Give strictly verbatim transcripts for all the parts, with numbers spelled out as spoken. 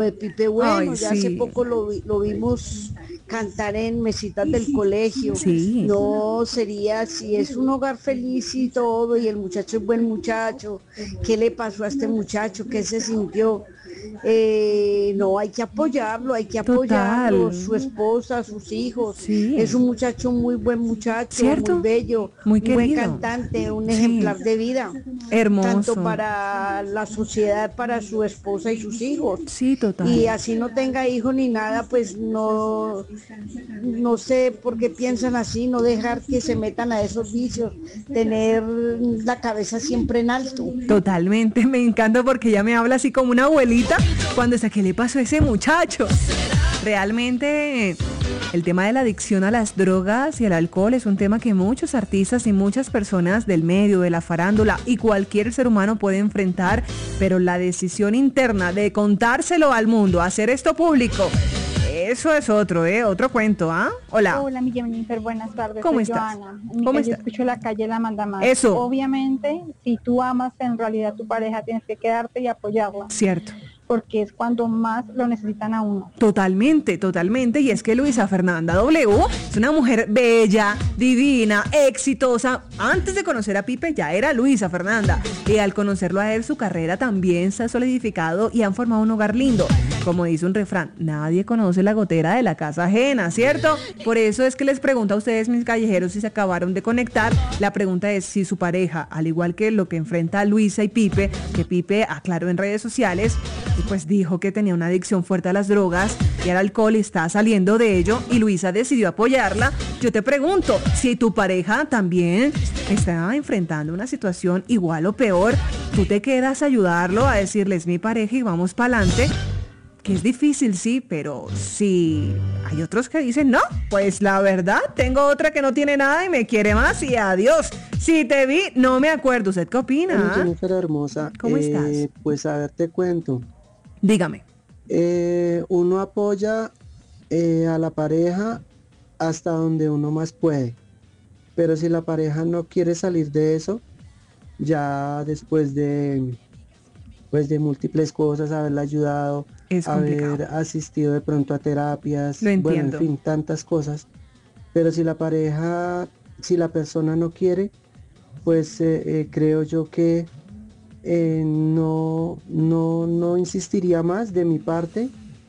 De Pipe Bueno, Ay, ya sí. hace poco lo, vi- lo vimos cantar en mesitas del colegio. Sí. No sería, si es un hogar feliz y todo, y el muchacho es buen muchacho, ¿qué le pasó a este muchacho? ¿Qué se sintió? Eh, no, hay que apoyarlo, hay que apoyarlo, Total. su esposa, sus hijos. Sí. Es un muchacho muy buen muchacho, ¿Cierto? muy bello, Muy un buen querido. cantante, un Sí. ejemplar de vida. Hermoso. Tanto para la sociedad, para su esposa y sus hijos. Sí, total. Y así no tenga hijos ni nada, pues no, no sé por qué piensan así, no dejar que se metan a esos vicios, tener la cabeza siempre en alto. Totalmente, me encanta porque ella me habla así como una abuelita cuando está, ¿qué le pasó a ese muchacho? Realmente el tema de la adicción a las drogas y al alcohol es un tema que muchos artistas y muchas personas del medio, de la farándula y cualquier ser humano puede enfrentar, pero la decisión interna de contárselo al mundo, hacer esto público, eso es otro, ¿eh? Otro cuento, ¿ah? Hola. Hola, mi Jennifer, buenas tardes. ¿Cómo Soy estás? Joana. ¿Cómo Yo estás? escucho La Calle La Manda Más. Eso. Obviamente, si tú amas en realidad a tu pareja, tienes que quedarte y apoyarla, Cierto. porque es cuando más lo necesitan a uno. Totalmente, totalmente. Y es que Luisa Fernanda W es una mujer bella, divina, exitosa. Antes de conocer a Pipe ya era Luisa Fernanda. Y al conocerlo a él, su carrera también se ha solidificado y han formado un hogar lindo. Como dice un refrán, nadie conoce la gotera de la casa ajena, ¿cierto? Por eso es que les pregunto a ustedes, mis callejeros, si se acabaron de conectar. La pregunta es si su pareja, al igual que lo que enfrenta Luisa y Pipe, que Pipe aclaró en redes sociales, y pues dijo que tenía una adicción fuerte a las drogas y al alcohol y está saliendo de ello, y Luisa decidió apoyarla. Yo te pregunto, si tu pareja también está enfrentando una situación igual o peor, tú te quedas a ayudarlo, a decirles mi pareja y vamos para adelante, que es difícil, sí, pero si hay otros que dicen, no, pues la verdad, tengo otra que no tiene nada y me quiere más y adiós. Si te vi, no me acuerdo. ¿Usted qué opina? Hola, Jennifer hermosa. ¿Cómo Eh, estás? Pues a ver, te cuento. Dígame. Eh, uno apoya eh, a la pareja hasta donde uno más puede. Pero si la pareja no quiere salir de eso, ya después de, pues de múltiples cosas, haberla ayudado, Es haber complicado. asistido de pronto a terapias, Lo bueno, entiendo. en fin, tantas cosas. Pero si la pareja, si la persona no quiere, pues eh, eh, creo yo que eh, no, no, no insistiría más de mi parte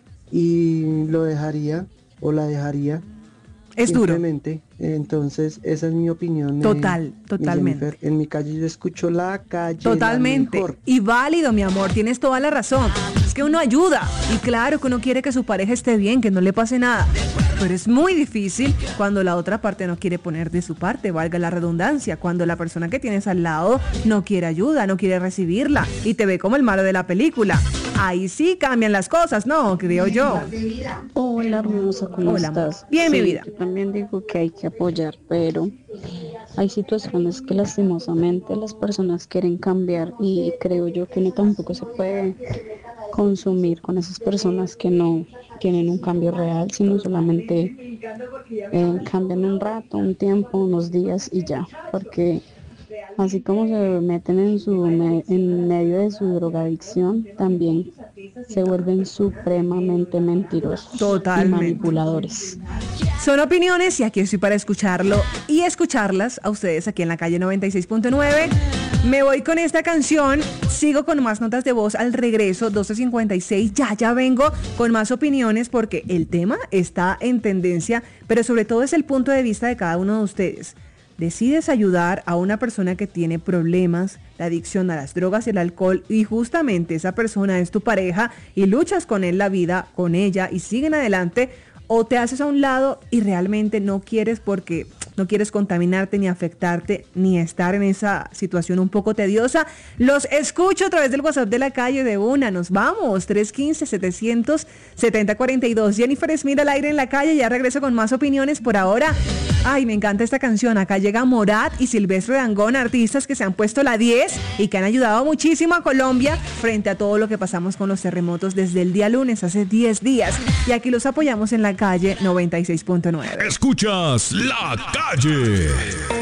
y lo dejaría o la dejaría. Es duro. Simplemente. Entonces, esa es mi opinión. eh, Total, mi totalmente. Jennifer. En mi calle yo escucho La Calle. Totalmente. La mejor. Y válido, mi amor, tienes toda la razón. Es que uno ayuda. Y claro que uno quiere que su pareja esté bien, que no le pase nada. Pero es muy difícil cuando la otra parte no quiere poner de su parte, valga la redundancia. Cuando la persona que tienes al lado no quiere ayuda, no quiere recibirla y te ve como el malo de la película. Ahí sí cambian las cosas, ¿no? Creo yo. Hola hermosa, ¿cómo Hola, estás? bien, mi Sí, vida. yo también digo que hay que apoyar, pero hay situaciones que lastimosamente las personas quieren cambiar y creo yo que uno tampoco se puede consumir con esas personas que no tienen un cambio real, sino solamente eh, cambian un rato, un tiempo, unos días y ya, porque así como se meten en su me- en medio de su drogadicción, también se vuelven supremamente mentirosos Totalmente. y manipuladores. Son opiniones y aquí estoy para escucharlo y escucharlas a ustedes aquí en la calle noventa y seis punto nueve. Me voy con esta canción, sigo con más notas de voz al regreso, doce cincuenta y seis, ya, ya vengo con más opiniones porque el tema está en tendencia, pero sobre todo es el punto de vista de cada uno de ustedes. Decides ayudar a una persona que tiene problemas, la adicción a las drogas y el alcohol, y justamente esa persona es tu pareja y luchas con él la vida, con ella y siguen adelante, o te haces a un lado y realmente no quieres porque no quieres contaminarte ni afectarte ni estar en esa situación un poco tediosa. Los escucho a través del WhatsApp de la calle de una. Nos vamos, tres uno cinco, setecientos setenta cuarenta y dos. Jennifer Smith al aire en la calle. Ya regreso con más opiniones por ahora. Ay, me encanta esta canción. Acá llega Morat y Silvestre Dangond, artistas que se han puesto la diez y que han ayudado muchísimo a Colombia frente a todo lo que pasamos con los terremotos desde el día lunes, hace diez días. Y aquí los apoyamos en la calle noventa y seis punto nueve. Escuchas La Calle.